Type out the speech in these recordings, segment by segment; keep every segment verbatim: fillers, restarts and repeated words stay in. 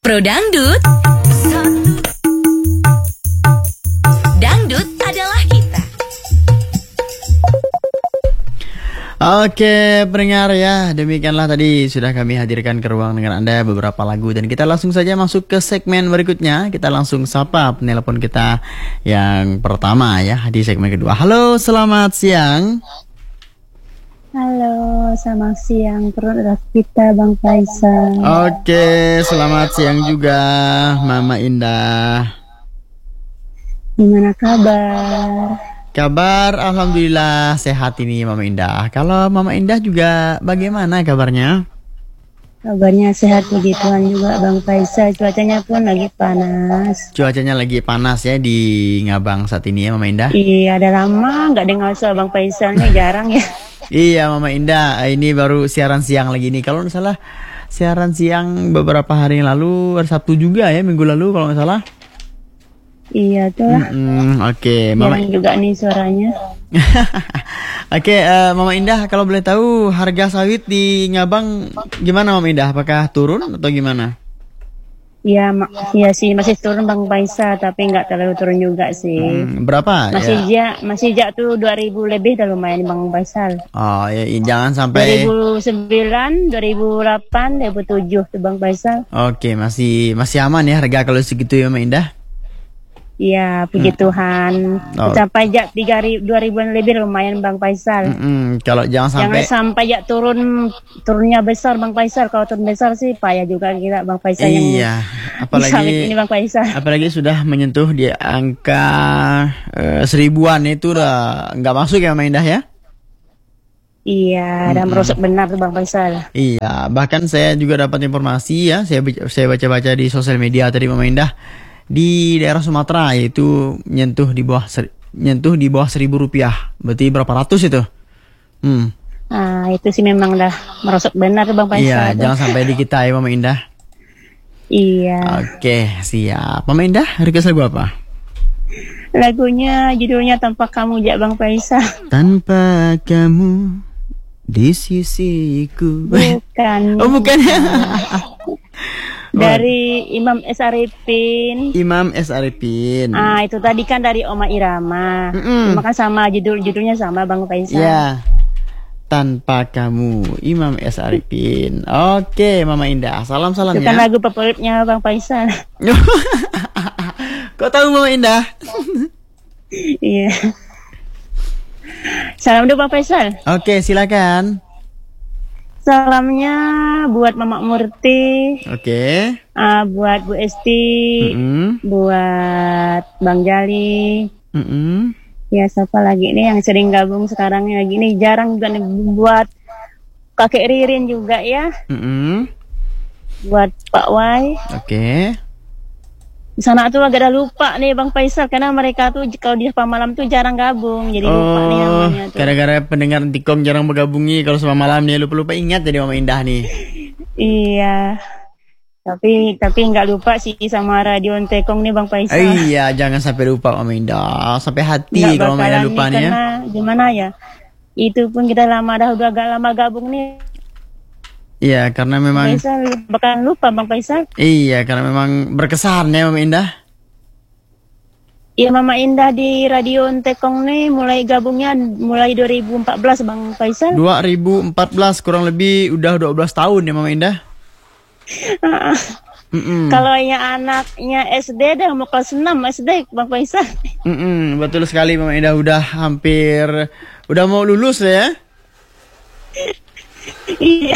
Pro Dangdut. Dangdut adalah kita. Oke, pendengar ya, demikianlah tadi sudah kami hadirkan ke ruang dengan Anda beberapa lagu. Dan kita langsung saja masuk ke segmen berikutnya. Kita langsung sapa penelpon kita yang pertama ya, di segmen kedua. Halo, selamat siang. Halo, selamat siang terus kita Bang Faisal. Oke, selamat siang juga Mama Indah. Gimana kabar? Kabar alhamdulillah sehat ini Mama Indah. Kalau Mama Indah juga bagaimana kabarnya? Kabarnya sehat puji Tuhan juga Bang Faisal. Cuacanya pun lagi panas. Cuacanya lagi panas ya di Ngabang saat ini ya Mama Indah. Iya, ada lama nggak dengar suara Bang Faisalnya, jarang ya. Iya Mama Indah, ini baru siaran siang lagi nih. Kalau nggak salah siaran siang beberapa hari yang lalu, hari Sabtu juga ya, minggu lalu kalau nggak salah. Iya tuh lah. Mm-hmm, Oke, okay. Mama jarang juga nih suaranya. Oke, okay, uh, Mama Indah, kalau boleh tahu harga sawit di Ngabang gimana Mama Indah? Apakah turun atau gimana? Iya, ma- iya sih masih turun Bang Faisal, tapi nggak terlalu turun juga sih. Hmm, berapa? Masih ya? jak, masih jak tuh dua ribu lebih, dah lumayan Bang Faisal. Oh ya, jangan dua sampai. ribu sembilan, dua ribu delapan, dua ribu tujuh tuh Bang Faisal. Oke, masih masih aman ya harga kalau segitu ya Mama Indah. Iya, puji hmm. Tuhan. Oh. Sampai jak tiga ribu, dua ribuan lebih lumayan Bang Faisal. Mm-mm. Kalau jangan sampai. Jangan sampai jak turun turunnya besar Bang Faisal. Kalau turun besar sih payah juga kita Bang Faisal. Iya. Yang apalagi ini Bang Faisal. Apalagi sudah menyentuh di angka uh, seribuan itu udah nggak masuk ya Mama Indah ya. Iya, dan mm-hmm. merosot benar tuh Bang Faisal. Iya, bahkan saya juga dapat informasi ya, saya saya baca-baca di sosial media tadi Mama Indah. Di daerah Sumatera yaitu nyentuh di bawah ser, nyentuh di bawah seribu rupiah, berarti berapa ratus itu? Hmm. Ah itu sih memang dah merosot benar Bang Faisal. Iya, jangan sampai di kita ya Mama Indah. Iya. Oke, siap. Mama Indah, request lagu apa? Lagunya judulnya Tanpa Kamu jak Bang Faisal. Tanpa kamu di sisiku. Bukan. Oh bukan ya. Dari Imam S. Arifin. Imam S. Arifin. Ah itu tadi kan dari Oma Irama. Mm-mm. Cuma kan sama judul judulnya sama Bang Faisal. Ya. Tanpa kamu, Imam S. Arifin. Oke, Mama Indah. Salam-salam itu ya. Itu kan lagu favoritnya Bang Faisal. Kok tahu Mama Indah? Iya. Salam dulu Bang Faisal. Oke, silakan. Salamnya buat Mama Murti. Oke. Uh, buat Bu Esti. Mm-hmm. Buat Bang Jali. Mm-hmm. Ya siapa lagi nih yang sering gabung sekarang lagi nih, jarang juga nih, buat Kakek Ririn juga ya. Mm-hmm. Buat Pak Wai. Oke. Di sana tuh agak ada lupa nih Bang Faisal, karena mereka tuh kalau di Sapa Malam tuh jarang gabung, jadi oh, lupa nih namanya tuh. Gara-gara pendengar Tikong jarang bergabungi kalau Sapa Malam nih, lupa-lupa ingat jadi Mama Indah nih. Iya. Tapi tapi nggak lupa sih sama Radio Tekong nih Bang Faisal. Iya, jangan sampai lupa Mama Indah, sampai hati nggak kalau Mama Indah lupa nih ya. Gimana ya? Itu pun kita lama dah udah agak lama gabung nih. Iya, karena memang Faisal bakalan lupa Bang Faisal. Iya, karena memang berkesan ya Mama Indah. Iya, Mama Indah di Radio Tekong nih mulai gabungnya mulai dua ribu empat belas Bang Faisal. dua ribu empat belas kurang lebih udah dua belas tahun ya Mama Indah. Kalau yang anaknya S D dah mau kelas enam S D Bang Faisal. Mm-mm, betul sekali Mama Indah, udah hampir udah mau lulus ya. Iya.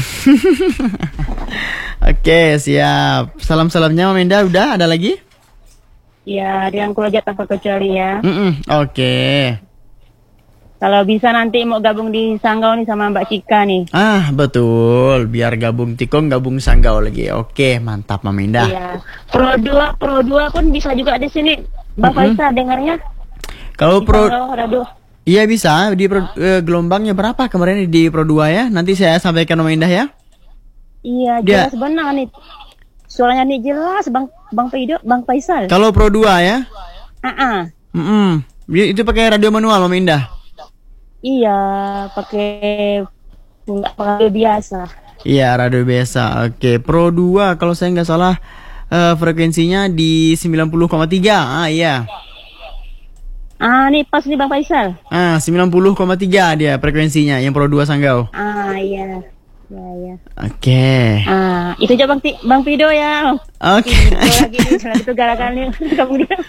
Oke, siap. Salam-salamnya Mama Indah udah ada lagi? Iya, dirangkul aja tanpa kecuali ya. Mm-mm, oke. Kalau bisa nanti mau gabung di Sanggau nih sama Mbak Cika nih. Ah, betul. Biar gabung Tikong, gabung Sanggau lagi. Oke, mantap Mama Indah. Iya. Pro dua, Pro dua pun bisa juga di sini. Bang mm-hmm. Faisal dengarnya. Kalau Pro Sanggau, iya bisa, di pro, uh, gelombangnya berapa kemarin di Pro dua ya? Nanti saya sampaikan Mama Indah ya. Iya, jelas Dia... benar nih. Suaranya nih jelas Bang Bang Fido, Bang Faisal. Kalau Pro dua ya? Heeh. Uh-uh. Mm-mm. Itu pakai radio manual Mama Indah. Iya, pakai radio biasa. Iya, radio biasa. Oke, Pro dua kalau saya nggak salah uh, frekuensinya di sembilan puluh koma tiga. Ah iya. Ah, nih pas nih Bang Faisal. Ah, sembilan puluh koma tiga dia frekuensinya yang Pro dua Sanggau. Ah, iya. Ya, ya. Oke. Ah, itu aja Bang Ti- Bang Pido ya. Oke. Itu lagi nih, selalu itu galakannya kamu dia.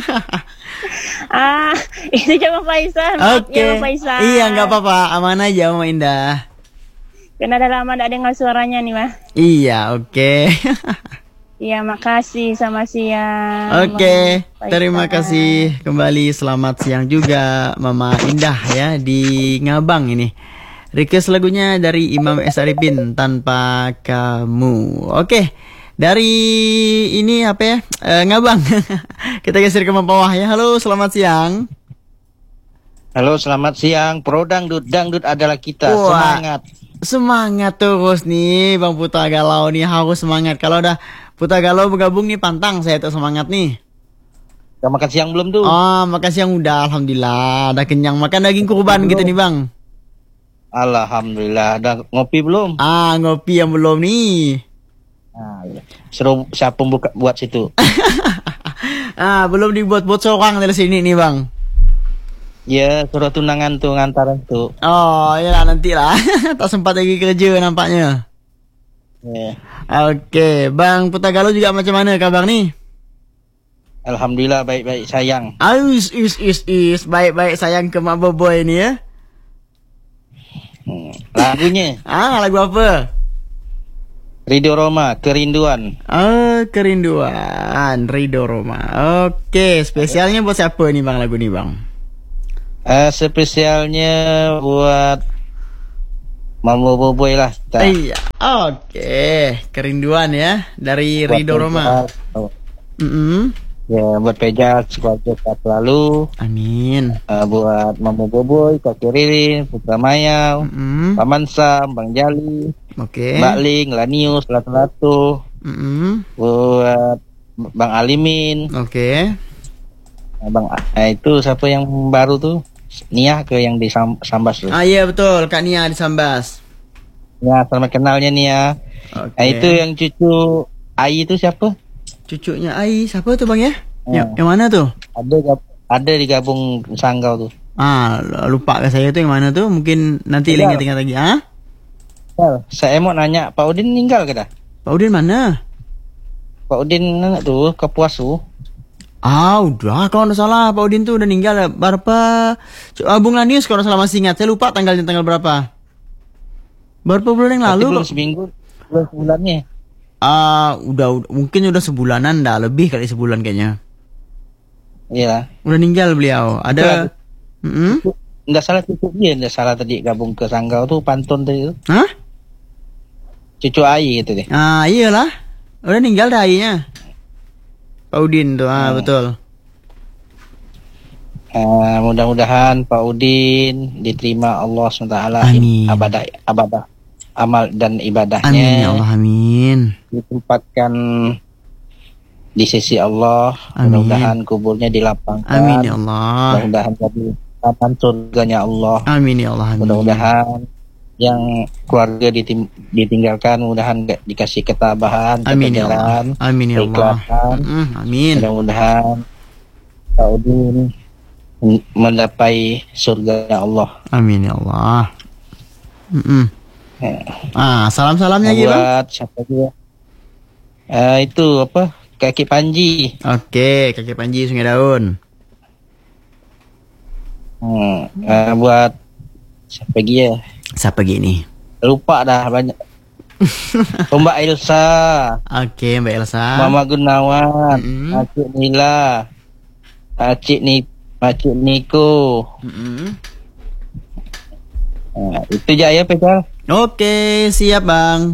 Ah, itu aja Bang Faisal. Maaf Oke. ya Bang Faisal. Iya, nggak apa-apa. Aman aja, Mama Indah. Karena ada lama tidak dengar suaranya nih, Mah. Iya, oke. Iya, makasih sama siang. Oke, Bang terima Faisal. kasih kembali. Selamat siang juga Mama Indah ya di Ngabang ini. Request lagunya dari Imam S. Arifin, Tanpa Kamu. Oke, dari ini apa ya? Eh, Ngabang. Kita geser ke bawah ya. Halo, selamat siang. Halo, selamat siang. Pro Dangdut, Dangdut adalah kita. Wah. Semangat. Semangat terus nih Bang Putra Galau nih, harus semangat. Kalau udah Putra Galau bergabung nih pantang saya tuh semangat nih. Udah makan siang belum tuh? Oh, makasih yang udah, alhamdulillah, udah kenyang makan daging kurban gitu nih Bang. Alhamdulillah. Udah ngopi belum? Ah, ngopi yang belum nih. Nah, iya. Suruh siapa buka buat situ? Ah, belum dibuat-buat seorang dari sini nih Bang. Ya, suruh tunangan tuh ngantaran tuh. Oh, ya lah nanti lah. Tak sempat lagi kerja nampaknya. Ya. Oke, Bang Putra Galau juga macam mana kabar nih? Alhamdulillah baik-baik sayang. Is is is is baik-baik sayang ke Mak Boboy ini ya. Hmm. Lagunya Ah, lagu apa? Ridho Roma, Kerinduan. Oh, Kerinduan, Ridho Roma. Oke, spesialnya buat siapa nih Bang lagu nih Bang? Eh, spesialnya buat Mama Boboy lah. Kita. Iya. Oke, Kerinduan ya dari Buat Ridho Roma. Pejas, oh, Mm-mm. ya, buat Pejas, keluarga sehat selalu. Amin. Eh, buat Mama Boboy, Kak Ririn, Putra Maya, Mm-mm. Paman Sam, Bang Jali, Oke. Mbak Ling, Lanius, Latu-Latu, Mm-mm. buat Bang Alimin, Oke. Bang eh, itu siapa yang baru tuh? Nia ke yang di Sam- Sambas tuh. Ah iya betul, Kak Nia di Sambas. Ya, selamat kenalnya Nia. Oke. Eh, itu yang cucu Ai itu siapa? Cucunya Ai, siapa tuh Bang ya? Oh. Yang, yang mana tuh? Ada gab- ada di gabung Sanggau tuh. Ah, lupa ke saya tuh yang mana tuh? Mungkin nanti Iya. ingat-ingat lagi. Ah? Well, saya mau nanya, Pak Udin meninggal ke dah? Pak Udin mana? Pak Udin nanya tuh ke Puas tuh. Ah, udah, kalau nggak salah Pak Udin tuh udah meninggal ya. Berapa? Ah, Bung Lanius kalau nggak salah masih ingat. Saya lupa tanggalnya tanggal berapa. Berapa bulan yang Berarti lalu? belum Kok? seminggu, belum sebulannya. Ah, udah, udah mungkin udah sebulanan dah, lebih kali sebulan kayaknya. Iya. Udah meninggal beliau. Ada. Mm-mm. Nggak salah cucu dia, nggak salah tadi gabung ke Sanggau tuh pantun tadi tuh. Hah? Cucu Ai gitu deh. Ah, iyalah. Udah meninggal dah Ainya. Pak Udin tuh, ah Hmm. betul. Eh, mudah-mudahan Pak Udin diterima Allah subhanahu wa taala Amin. ibadah ibadah amal dan ibadahnya. Amin ya Allah, amin. Ditempatkan di sisi Allah. Amin. Mudah-mudahan kuburnya dilapangkan. Amin ya Allah. Mudah-mudahan jadi taman surganya Allah. Amin ya Allah, amin. Mudah-mudahan yang keluarga ditim- ditinggalkan mudah-mudahan gak dikasih ketabahan, Amin ya Allah. ketegaran, Amin ya Allah. keikhlasan. Mm, amin. Mudah-mudahan Pak Udin men- mendapai surganya Allah. Amin ya Allah. Mm-mm. Eh, Ah, salam-salamnya gitu. buat siapa dia? Eh, itu apa? Kaki Panji. Oke, kakek Panji Sungai Daun. Hmm, eh, buat siapa lagi ya? Siapa gini? Lupa dah banyak. Mbak Elsa, Oke, Mbak Elsa. Mama Gunawan, Mm-mm. Acik Nila, Acik Ni, Acik Niko. Mm-mm. Nah, itu aja ya Pegal. Oke, siap Bang.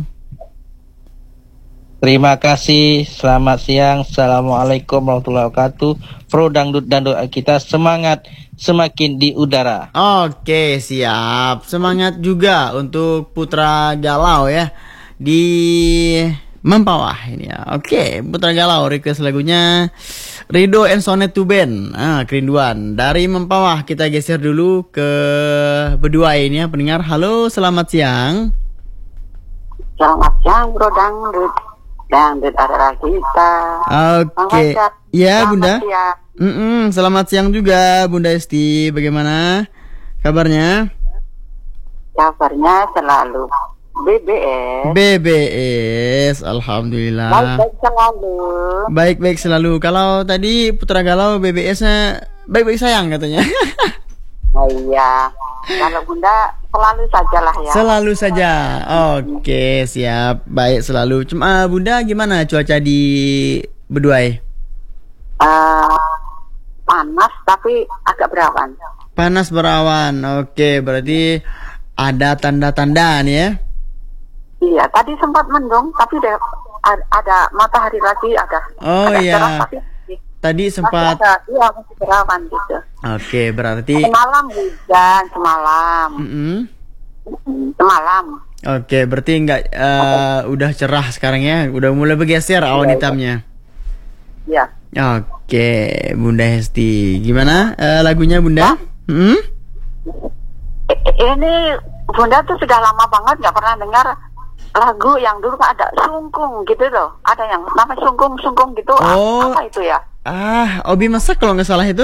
Terima kasih. Selamat siang. Assalamualaikum warahmatullahi wabarakatuh. Pro Dangdut dan doa kita semangat semakin di udara. Oke, siap. Semangat juga untuk Putra Galau ya di Mempawah ini ya. Oke, Putra Galau request lagunya Ridho and Sonnet to Band. Ah, kerinduan. Dari Mempawah kita geser dulu ke berdua ini ya pendengar. Halo, selamat siang. Selamat siang Bro Dangdut. Dangdut adalah kita. Oke. Mengajak Ya, selamat Bunda. siang. Mm-mm, selamat siang juga Bunda Esti. Bagaimana kabarnya? Kabarnya selalu B B S. B B S, alhamdulillah. Baik-baik selalu. Baik-baik selalu. Kalau tadi Putra Galau B B S-nya baik-baik sayang katanya. Oh iya. Kalau Bunda selalu sajalah ya. Selalu saja. Oke, siap. Baik selalu. Cuma Bunda gimana cuaca di Beduai? Eh, panas tapi agak berawan. Panas berawan. Oke, berarti ada tanda-tanda nih ya. Iya, tadi sempat mendung tapi ada, ada matahari lagi ada. Oh ada iya. cerah, tapi Tadi masih sempat. ada, iya masih berawan gitu. Oke, berarti. Semalam hujan, semalam. Mm-mm. Semalam. Oke, berarti nggak eh, udah cerah sekarang ya. Udah mulai bergeser awan Iya, iya. hitamnya. Iya. Oke, Bunda Hesti. Gimana eh, lagunya Bunda? Hmm? I- Ini Bunda tuh sudah lama banget nggak pernah dengar lagu yang dulu kan ada sungkung gitu loh. Ada yang namanya sungkung-sungkung gitu. Oh. Apa itu ya? Ah, Obi Masak kalau nggak salah itu?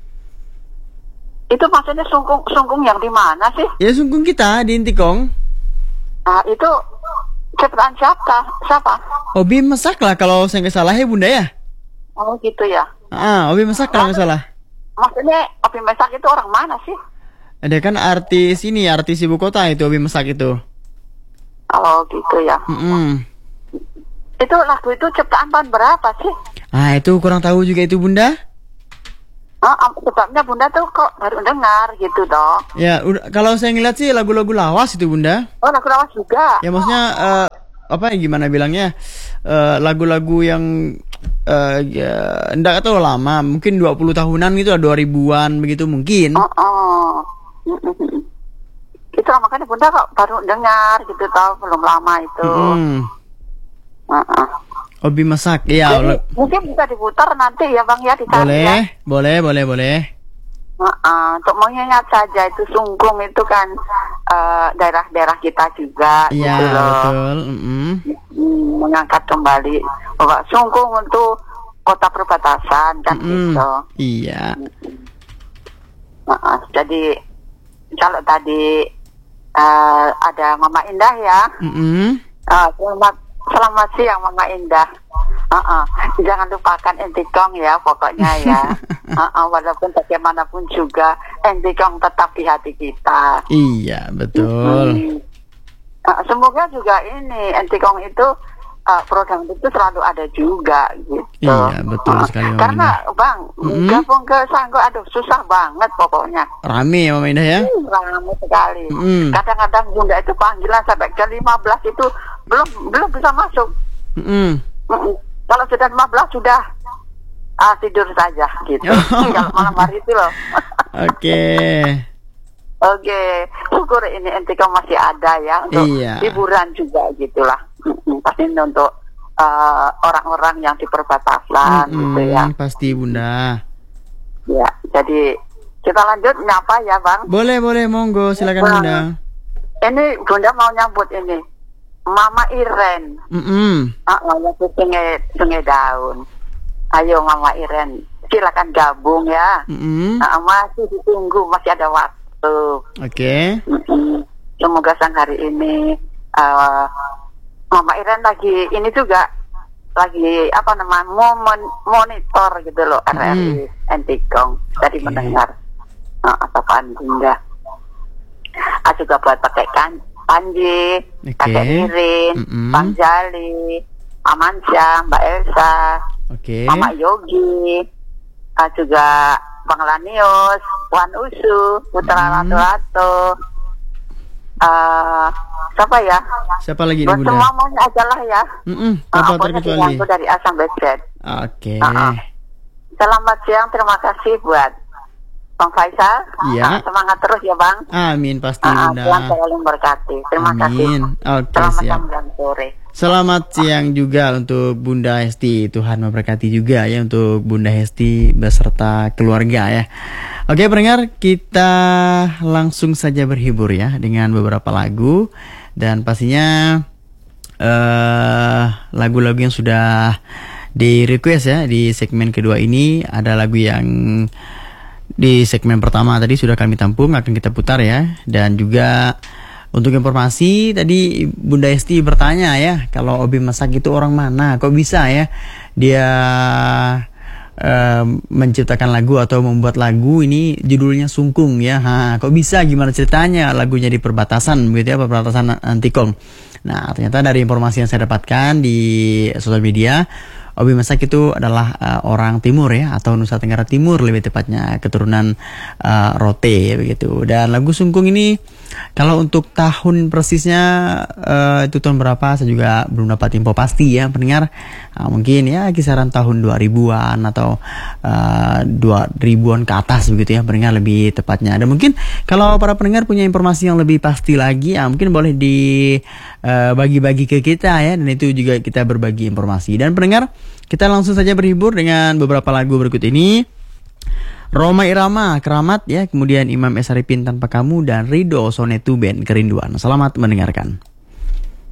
Itu maksudnya sungkung sungkung yang di mana sih? Ya sungkung kita di Intikong. Nah, itu ciptaan siapa? Siapa? Obi Masak lah kalau saya nggak salah ya Bunda ya. Oh gitu ya. Ah, Obi Masak kalau nggak salah. Maksudnya Opi Mesak itu orang mana sih? Ada kan artis ini, artis ibu kota itu Obi Masak itu. Oh gitu ya. Mm-mm. Itu lagu itu ciptaan tahun berapa sih? Ah, itu kurang tahu juga itu Bunda. Oh, am- sebabnya Bunda tuh kok baru dengar gitu dong. Ya, udah, kalau saya ngeliat sih lagu-lagu lawas itu Bunda. Oh lagu lawas juga. Ya maksudnya eh, apa ya gimana bilangnya? Eh, lagu-lagu yang eh ya, enggak tahu lama, mungkin dua puluh tahunan gitu, dua ribuan begitu mungkin. Oh, oh. Mm-mm. Itu makanya Bunda kok baru dengar gitu tau, belum lama itu. Mm. Uh-uh. Obi Masak, ya. Jadi, le- mungkin bisa diputar nanti ya Bang ya di sana boleh, ya. boleh, boleh, boleh. Uh-uh. Untuk mengingat saja itu Sungkung itu kan eh, daerah-daerah kita juga Iya, gitu loh. betul. Mm-mm. Hmm, mengangkat kembali bahwa Sungkung untuk kota perbatasan kan Mm-mm. gitu. Iya. Uh-uh. Jadi kalau tadi eh, ada Mama Indah ya. Mm-mm. Ah, selamat selamat siang Mama Indah. Uh-uh. Jangan lupakan Entikong ya pokoknya ya. Uh-uh. Walaupun bagaimanapun juga Entikong tetap di hati kita. Iya, betul. Hmm. Uh, semoga juga ini Entikong itu uh, program itu selalu ada juga gitu. Iya, betul sekali, Mama Karena Bang Mm-mm. gabung ke Sanggo aduh susah banget pokoknya. Rame ya Mama Indah ya. Hmm, Ramai sekali. Mm-mm. Kadang-kadang Bunda itu panggilan sampai ke lima belas itu belum belum bisa masuk. Mm-mm. Mm-mm. Kalau sudah lima belas sudah ah, tidur saja gitu. Kalau malam hari itu loh. Oke. Oke, syukur ini Entikong masih ada ya untuk Iya. hiburan juga gitulah. Mm-mm. Pasti untuk eh, orang-orang yang di perbatasan gitu ya. Mm-mm, pasti Bunda. Ya, jadi kita lanjut nyapa ya Bang. Boleh, boleh, monggo, silakan Bang, Bunda. Ini Bunda mau nyambut ini Mama Iren. Mm-mm. Ah, yang di sungai sungai daun. Ayo Mama Iren, silakan gabung ya. Mm-mm. Ah, masih ditunggu, masih ada waktu. Oke. Mm-mm. Semoga sang hari ini uh, Mama Iren lagi ini juga lagi apa namanya momen monitor gitu loh R R I Entikong. Tadi Oke. mendengar uh, apaan Bunda. Ah, juga buat pakai kan Panji, Oke. Kakek Irin, Mm-mm. Bang Jali, Amansyah, Mbak Elsa, Oke. Mama Yogi, ah, juga Bang Lanius, Wan Usu, Putra Hmm. Lato-Lato, ah, siapa ya? Siapa lagi nih Buat Bunda? semua maunya aja lah ya. Mm-mm, Ah, tanpa pokoknya terkecuali. dibantu dari Asam Bedset. Oke. Ah, ah. Selamat siang, terima kasih buat Bang Faisal. Iya. Ah, semangat terus ya Bang. Amin pasti Ah, ah, Bunda. Tuhan selalu memberkati. Terima kasih. Amin. Oke, Selamat siap. siang dan sore. Selamat siang juga untuk Bunda Hesti. Tuhan memberkati juga ya untuk Bunda Hesti beserta keluarga ya. Oke pendengar, kita langsung saja berhibur ya dengan beberapa lagu. Dan pastinya uh, lagu-lagu yang sudah di request ya di segmen kedua ini. Ada lagu yang di segmen pertama tadi sudah kami tampung, akan kita putar ya. Dan juga untuk informasi tadi Bunda Esti bertanya ya, kalau Obi Masak itu orang mana? Kok bisa ya dia uh, menciptakan lagu atau membuat lagu ini judulnya Sungkung ya? Ha, kok bisa? Gimana ceritanya? Lagunya di perbatasan begitu ya, perbatasan Antikong. Nah, ternyata dari informasi yang saya dapatkan di sosial media, Obi Masak itu adalah uh, orang timur ya, atau Nusa Tenggara Timur lebih tepatnya, keturunan uh, Rote begitu. Dan lagu Sungkung ini kalau untuk tahun persisnya uh, itu tahun berapa saya juga belum dapat info pasti ya pendengar. Uh, mungkin ya kisaran tahun dua ribuan atau uh, dua ribuan ke atas begitu ya pendengar lebih tepatnya. Dan mungkin kalau para pendengar punya informasi yang lebih pasti lagi ya mungkin boleh di uh, bagi-bagi ke kita ya, dan itu juga kita berbagi informasi. Dan pendengar, kita langsung saja berhibur dengan beberapa lagu berikut ini. Roma Irama, Keramat ya, kemudian Imam S. Arifin Tanpa Kamu, dan Rido Sonetu Band Kerinduan. Selamat mendengarkan.